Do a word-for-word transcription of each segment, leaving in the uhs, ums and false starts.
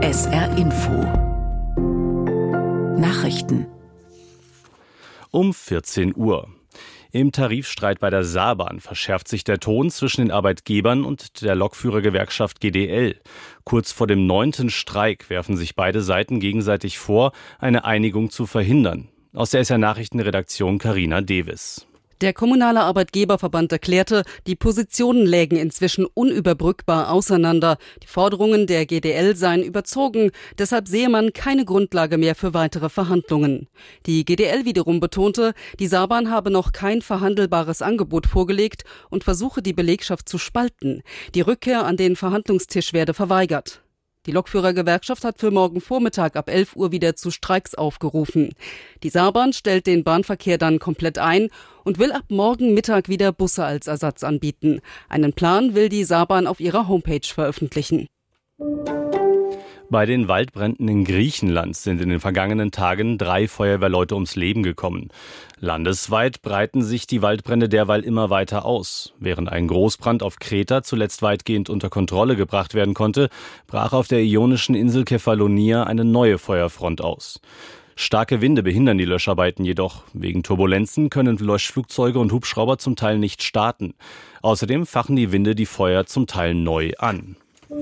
S R Info Nachrichten um vierzehn Uhr. Im Tarifstreit bei der Saarbahn verschärft sich der Ton zwischen den Arbeitgebern und der Lokführergewerkschaft G D L. Kurz vor dem neunten Streik werfen sich beide Seiten gegenseitig vor, eine Einigung zu verhindern. Aus der S R-Nachrichtenredaktion Carina Davis. Der Kommunale Arbeitgeberverband erklärte, die Positionen lägen inzwischen unüberbrückbar auseinander. Die Forderungen der G D L seien überzogen, deshalb sehe man keine Grundlage mehr für weitere Verhandlungen. Die G D L wiederum betonte, die Saarbahn habe noch kein verhandelbares Angebot vorgelegt und versuche, die Belegschaft zu spalten. Die Rückkehr an den Verhandlungstisch werde verweigert. Die Lokführergewerkschaft hat für morgen Vormittag ab elf Uhr wieder zu Streiks aufgerufen. Die Saarbahn stellt den Bahnverkehr dann komplett ein und will ab morgen Mittag wieder Busse als Ersatz anbieten. Einen Plan will die Saarbahn auf ihrer Homepage veröffentlichen. Bei den Waldbränden in Griechenland sind in den vergangenen Tagen drei Feuerwehrleute ums Leben gekommen. Landesweit breiten sich die Waldbrände derweil immer weiter aus. Während ein Großbrand auf Kreta zuletzt weitgehend unter Kontrolle gebracht werden konnte, brach auf der ionischen Insel Kefalonia eine neue Feuerfront aus. Starke Winde behindern die Löscharbeiten jedoch. Wegen Turbulenzen können Löschflugzeuge und Hubschrauber zum Teil nicht starten. Außerdem fachen die Winde die Feuer zum Teil neu an.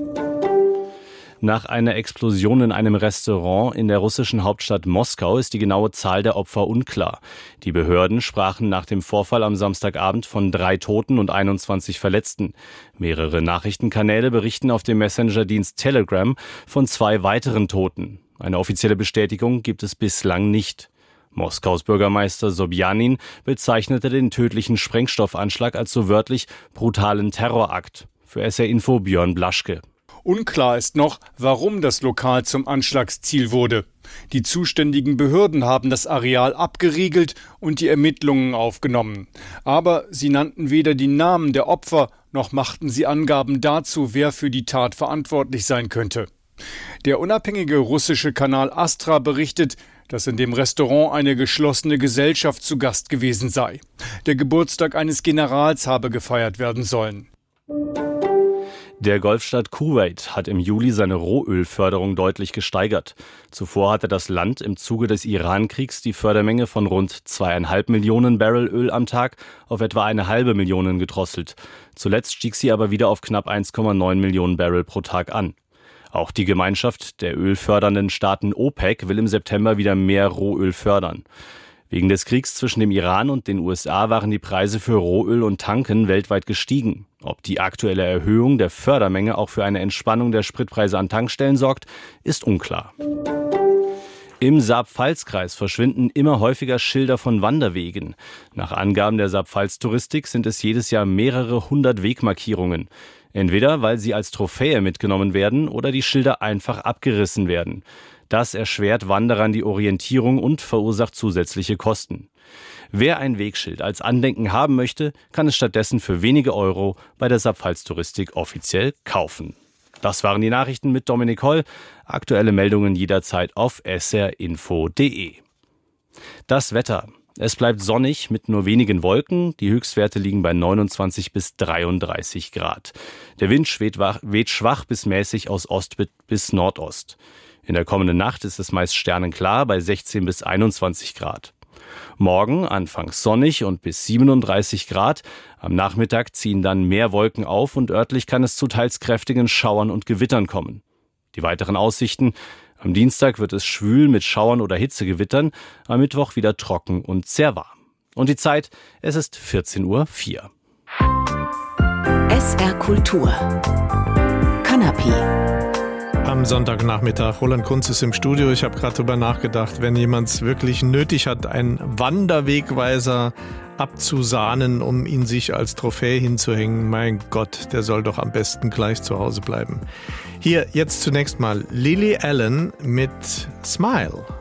Nach einer Explosion in einem Restaurant in der russischen Hauptstadt Moskau ist die genaue Zahl der Opfer unklar. Die Behörden sprachen nach dem Vorfall am Samstagabend von drei Toten und einundzwanzig Verletzten. Mehrere Nachrichtenkanäle berichten auf dem Messenger-Dienst Telegram von zwei weiteren Toten. Eine offizielle Bestätigung gibt es bislang nicht. Moskaus Bürgermeister Sobjanin bezeichnete den tödlichen Sprengstoffanschlag als so wörtlich brutalen Terrorakt. Für S R Info Björn Blaschke. Unklar ist noch, warum das Lokal zum Anschlagsziel wurde. Die zuständigen Behörden haben das Areal abgeriegelt und die Ermittlungen aufgenommen. Aber sie nannten weder die Namen der Opfer, noch machten sie Angaben dazu, wer für die Tat verantwortlich sein könnte. Der unabhängige russische Kanal Astra berichtet, dass in dem Restaurant eine geschlossene Gesellschaft zu Gast gewesen sei. Der Geburtstag eines Generals habe gefeiert werden sollen. Der Golfstaat Kuwait hat im Juli seine Rohölförderung deutlich gesteigert. Zuvor hatte das Land im Zuge des Iran-Kriegs die Fördermenge von rund zweieinhalb Millionen Barrel Öl am Tag auf etwa eine halbe Million gedrosselt. Zuletzt stieg sie aber wieder auf knapp eins Komma neun Millionen Barrel pro Tag an. Auch die Gemeinschaft der ölfördernden Staaten OPEC will im September wieder mehr Rohöl fördern. Wegen des Kriegs zwischen dem Iran und den U S A waren die Preise für Rohöl und Tanken weltweit gestiegen. Ob die aktuelle Erhöhung der Fördermenge auch für eine Entspannung der Spritpreise an Tankstellen sorgt, ist unklar. Im Saar-Pfalz-Kreis verschwinden immer häufiger Schilder von Wanderwegen. Nach Angaben der Saar-Pfalz-Touristik sind es jedes Jahr mehrere hundert Wegmarkierungen. Entweder weil sie als Trophäe mitgenommen werden oder die Schilder einfach abgerissen werden. Das erschwert Wanderern die Orientierung und verursacht zusätzliche Kosten. Wer ein Wegschild als Andenken haben möchte, kann es stattdessen für wenige Euro bei der Saar-Pfalz-Touristik offiziell kaufen. Das waren die Nachrichten mit Dominik Holl. Aktuelle Meldungen jederzeit auf s r info punkt d e. Das Wetter. Es bleibt sonnig mit nur wenigen Wolken. Die Höchstwerte liegen bei neunundzwanzig bis dreiunddreißig Grad. Der Wind weht schwach bis mäßig aus Ost bis Nordost. In der kommenden Nacht ist es meist sternenklar bei sechzehn bis einundzwanzig Grad. Morgen anfangs sonnig und bis siebenunddreißig Grad. Am Nachmittag ziehen dann mehr Wolken auf und örtlich kann es zu teils kräftigen Schauern und Gewittern kommen. Die weiteren Aussichten: Am Dienstag wird es schwül mit Schauern oder Hitzegewittern, am Mittwoch wieder trocken und sehr warm. Und die Zeit, es ist vierzehn Uhr vier. S R Kultur Kanapé. Am Sonntagnachmittag, Roland Kunz ist im Studio. Ich habe gerade darüber nachgedacht, wenn jemand es wirklich nötig hat, einen Wanderwegweiser abzusahnen, um ihn sich als Trophäe hinzuhängen, mein Gott, der soll doch am besten gleich zu Hause bleiben. Hier, jetzt zunächst mal Lily Allen mit Smile.